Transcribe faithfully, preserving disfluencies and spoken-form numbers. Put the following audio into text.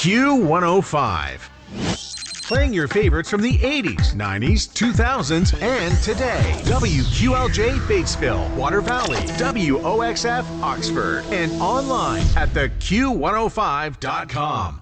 Q one oh five. Playing your favorites from the eighties, nineties, two thousands, and today. W Q L J Batesville, Water Valley, W O X F Oxford, and online at the Q one oh five dot com.